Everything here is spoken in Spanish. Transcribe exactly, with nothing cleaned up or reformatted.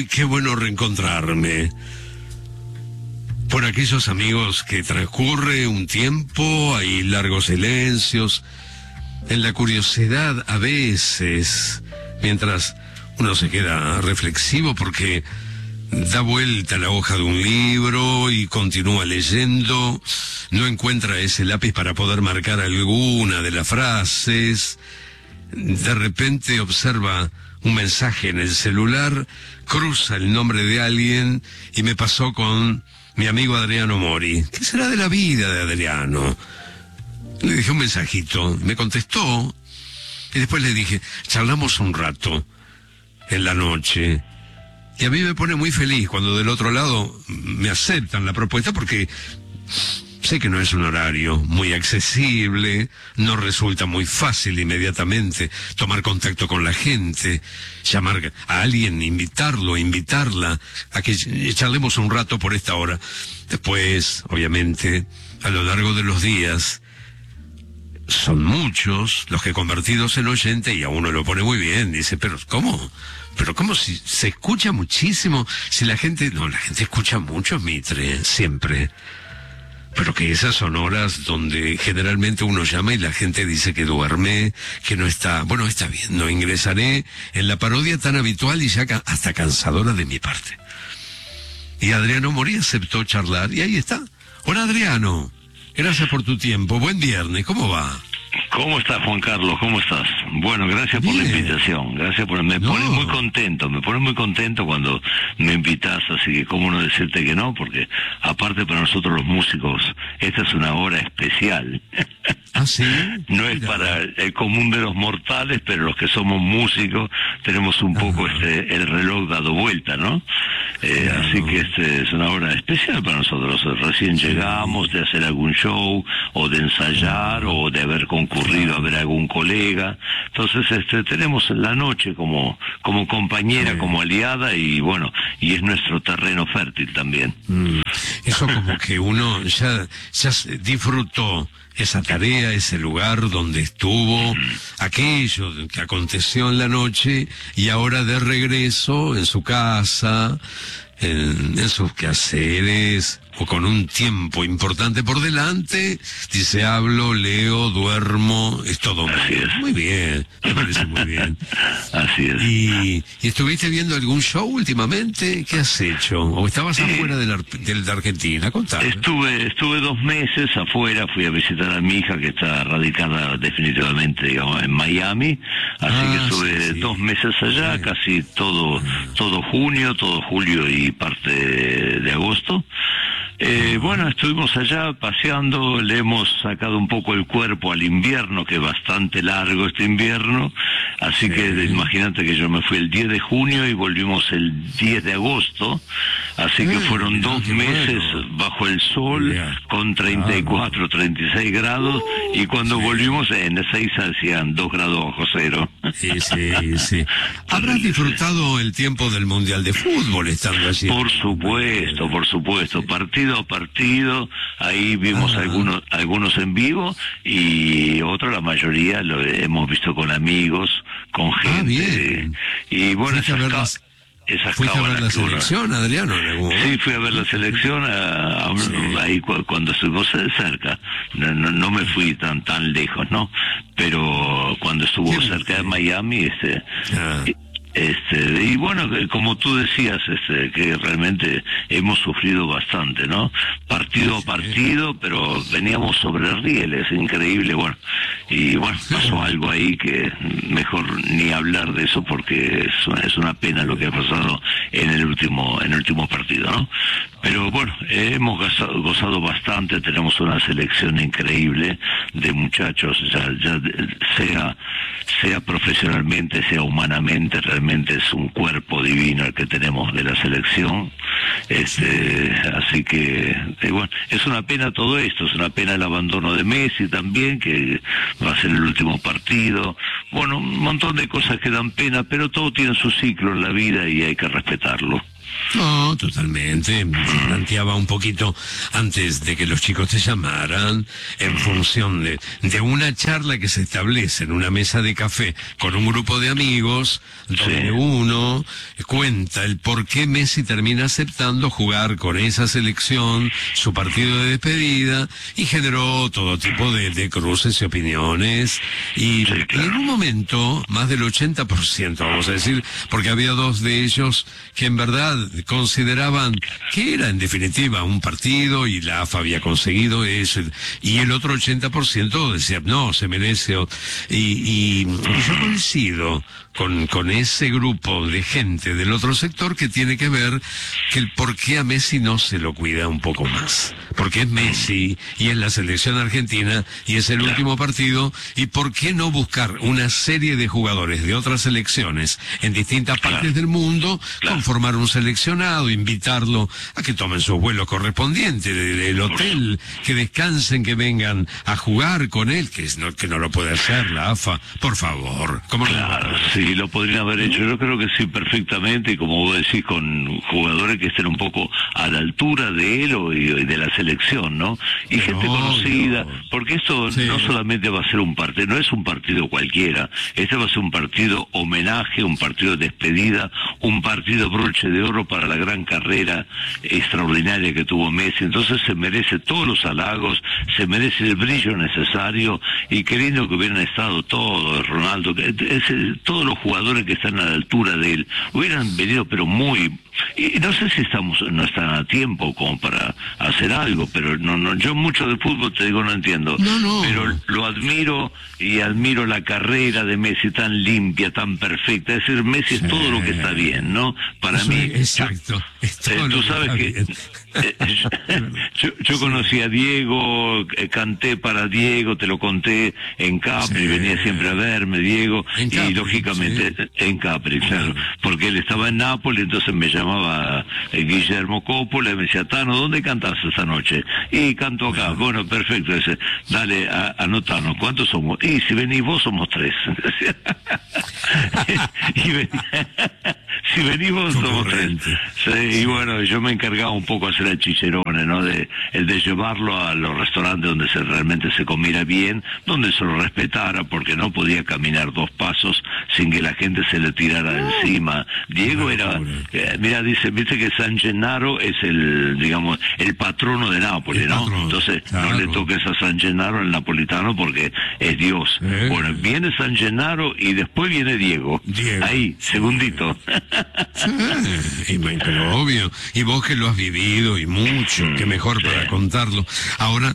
qué bueno reencontrarme. Por aquellos amigos que transcurre un tiempo, hay largos silencios, en la curiosidad a veces, mientras uno se queda reflexivo porque da vuelta la hoja de un libro y continúa leyendo, no encuentra ese lápiz para poder marcar alguna de las frases, de repente observa un mensaje en el celular, cruza el nombre de alguien y me pasó con mi amigo Adriano Mori. ¿Qué será de la vida de Adriano? Le dije un mensajito, me contestó y después le dije, charlamos un rato en la noche. Y a mí me pone muy feliz cuando del otro lado me aceptan la propuesta porque sé que no es un horario muy accesible, no resulta muy fácil inmediatamente tomar contacto con la gente, llamar a alguien, invitarlo, invitarla a que charlemos un rato por esta hora. Después, obviamente, a lo largo de los días, son muchos los que convertidos en oyente y a uno lo pone muy bien, dice, pero ¿cómo? Pero ¿cómo si se escucha muchísimo? Si la gente, no, la gente escucha mucho Mitre, siempre. Pero que esas son horas donde generalmente uno llama y la gente dice que duerme, que no está, bueno, está bien, no ingresaré en la parodia tan habitual y ya ca- hasta cansadora de mi parte. Y Adriano Mori aceptó charlar y ahí está. Hola Adriano, gracias por tu tiempo, buen viernes, ¿cómo va? ¿Cómo estás, Juan Carlos? ¿Cómo estás? Bueno, gracias por Bien. la invitación. Gracias por... Me No. pones muy contento, me pones muy contento cuando me invitas, así que cómo no decirte que no, porque aparte para nosotros los músicos, esta es una hora especial. ¿Ah, sí? No es Mira. para el común de los mortales, pero los que somos músicos tenemos un poco Ajá. este el reloj dado vuelta, ¿no? Eh, Claro. Así que este es una hora especial para nosotros. Recién Sí. llegamos de hacer algún show, o de ensayar, o de haber concurrido a ver a algún colega. Entonces este tenemos la noche como como compañera, Sí. como aliada, y bueno, y es nuestro terreno fértil también. Mm, eso como que uno ya, ya se disfrutó esa tarea, ese lugar donde estuvo, aquello que aconteció en la noche, y ahora de regreso en su casa, en, en sus quehaceres, o con un tiempo importante por delante, dice, hablo, leo, duermo, es todo Así mío. es. Muy bien, me parece muy bien. Así es. ¿Y, ¿Y estuviste viendo algún show últimamente? ¿Qué has hecho? ¿O estabas Eh, afuera de, la, de, de Argentina? Contame. Estuve estuve dos meses afuera, fui a visitar a mi hija que está radicada definitivamente, digamos, en Miami, así Ah, que estuve sí, sí. dos meses allá, Sí. casi todo todo junio, todo julio y parte de, de agosto. Eh, bueno, estuvimos allá paseando, le hemos sacado un poco el cuerpo al invierno, que es bastante largo este invierno, así Sí. que imagínate que yo me fui el diez de junio y volvimos el diez de agosto, así que Eh, fueron mirá, dos qué meses bueno. bajo el sol, Mirá, con treinta y cuatro, treinta y seis grados, y cuando sí. volvimos en Ezeiza hacían dos grados bajo cero. Sí, sí, sí. ¿Habrás disfrutado el tiempo del Mundial de Fútbol estando allí? Por supuesto, por supuesto, partido a partido, ahí vimos Ah. algunos algunos en vivo y otro, la mayoría lo hemos visto con amigos, con gente. Ah, bien. Y bueno, ¿Fuiste a esas, ver ca- las- esas ¿Fuiste a ver la cábalas que uno- selección, Adriano? en algún momento? Sí, fui a ver la selección a- a- Sí. ahí cu- cuando estuvo ce- cerca. No, no, no me fui tan tan lejos, ¿no? Pero cuando estuvo Qué cerca de bien. Miami, este, Ah. este, y bueno, que como tú decías, este, que realmente hemos sufrido bastante, ¿no? Partido a partido, pero veníamos sobre rieles, increíble, bueno. Y bueno, pasó algo ahí que mejor ni hablar de eso porque es una, es una pena lo que ha pasado en el último, en el último partido, ¿no? Pero bueno, eh, hemos gozado, gozado bastante, tenemos una selección increíble de muchachos, ya, ya de- sea, sea profesionalmente, sea humanamente, realmente es un cuerpo divino el que tenemos de la selección. Este, así que, eh, bueno, es una pena todo esto, es una pena el abandono de Messi también, que va a ser el último partido. Bueno, un montón de cosas que dan pena, pero todo tiene su ciclo en la vida y hay que respetarlo. No, totalmente. Me planteaba un poquito antes de que los chicos te llamaran, en función de, de una charla que se establece en una mesa de café con un grupo de amigos, donde Sí. uno libro cuenta el por qué Messi termina aceptando jugar con esa selección, su partido de despedida, y generó todo tipo de, de cruces y opiniones. Y, Sí, claro. y en un momento, más del ochenta por ciento, vamos a decir, porque había dos de ellos que en verdad consideraban que era en definitiva un partido y la A F A había conseguido eso, y el otro ochenta por ciento decía, no, se merece. Y, y, y yo coincido con, con ese grupo de gente del otro sector que tiene que ver que el por qué a Messi no se lo cuida un poco más. Porque es Messi y es la selección argentina y es el último partido, y por qué no buscar una serie de jugadores de otras selecciones en distintas partes del mundo, conformar un seleccionado, invitarlo a que tomen sus vuelos correspondientes del hotel, que descansen, que vengan a jugar con él, que, es no, que no lo puede hacer la A F A, por favor. ¿Cómo no? Claro, sí, lo podrían haber hecho. Yo creo que sí, perfectamente, y como vos decís, con jugadores que estén un poco a la altura de él o y de la selección, ¿no? Y Pero gente conocida, obvio. porque esto Sí. no solamente va a ser un partido, no es un partido cualquiera, este va a ser un partido homenaje, un partido de despedida, un partido broche de oro para la gran carrera extraordinaria que tuvo Messi. Entonces se merece todos los halagos, se merece el brillo necesario, y qué lindo que hubieran estado todos, Ronaldo, que- ese- todos los jugadores que están a la altura de él, hubieran venido pero muy... Y no sé si estamos no están a tiempo como para hacer algo, pero no no yo mucho de fútbol, te digo, no entiendo. No, no. Pero lo admiro, y admiro la carrera de Messi tan limpia, tan perfecta. Es decir, Messi es todo lo que está bien, ¿no? Para Eso mí... es- exacto. Es todo Eh, lo tú que sabes está que bien. eh, yo, yo conocí a Diego, eh, canté para Diego, te lo conté en Capri, Sí. venía siempre a verme Diego, En y Capri, lógicamente sí. en Capri, claro, porque él estaba en Nápoles, entonces me llamaba eh, Guillermo Coppola y me decía, Tano, ¿dónde cantás esta noche? Y canto acá. Bueno, perfecto, dice, dale, a, anotanos, ¿cuántos somos? Y si venís vos somos tres. y ven- si venís vos somos tres. Concurrente. Sí, y bueno, yo me encargaba un poco de hacer el chicharrone, ¿no? De, el de llevarlo a los restaurantes donde se realmente se comiera bien, donde se lo respetara, porque no podía caminar dos pasos sin que la gente se le tirara encima. Diego era, eh, mira, dice, viste que San Gennaro es el, digamos, el patrono de Nápoles, El ¿no? patrono, Entonces, claro. no le toques a San Gennaro, el napolitano, porque es Dios. Eh. Bueno, viene San Gennaro y después viene Diego. Diego. Ahí, segundito. Sí, y, bueno, pero obvio, y vos que lo has vivido y mucho, que mejor para contarlo. Ahora,